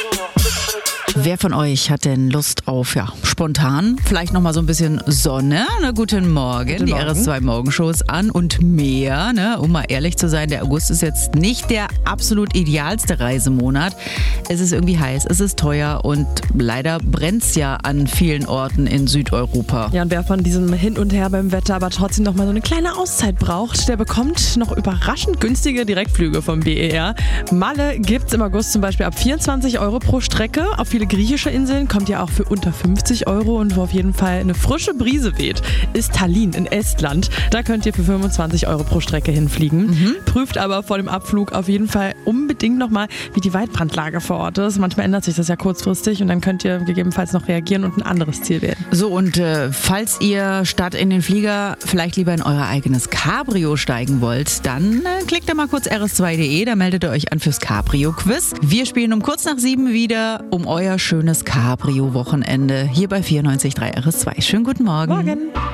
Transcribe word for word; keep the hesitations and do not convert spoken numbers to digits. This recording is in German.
Wer von euch hat denn Lust auf, ja, spontan, vielleicht nochmal so ein bisschen Sonne? Na, guten Morgen, Guten die Morgen. R S zwei Morgenshows an und mehr, ne? Um mal ehrlich zu sein, der August ist jetzt nicht der absolut idealste Reisemonat. Es ist irgendwie heiß, es ist teuer und leider brennt's ja an vielen Orten in Südeuropa. Ja, und wer von diesem Hin und Her beim Wetter aber trotzdem noch mal so eine kleine Auszeit braucht, der bekommt noch überraschend günstige Direktflüge vom B E R. Malle gibt's im August zum Beispiel ab vierundzwanzig Euro pro Strecke. Auf viele griechische Inseln kommt ihr auch für unter fünfzig Euro und wo auf jeden Fall eine frische Brise weht, ist Tallinn in Estland. Da könnt ihr für fünfundzwanzig Euro pro Strecke hinfliegen. Mhm. Prüft aber vor dem Abflug auf jeden Fall unbedingt nochmal, wie die Waldbrandlage vor Ort ist. Manchmal ändert sich das ja kurzfristig und dann könnt ihr gegebenenfalls noch reagieren und ein anderes Ziel wählen. So, und äh, falls ihr statt in den Flieger vielleicht lieber in euer eigenes Cabrio steigen wollt, dann äh, klickt da mal kurz r s zwei punkt d e, da meldet ihr euch an fürs Cabrio-Quiz. Wir spielen um kurz nach sieben wieder um euer schönes Cabrio-Wochenende hier bei vierundneunzig Komma drei R S zwei. Schönen guten Morgen. Morgen.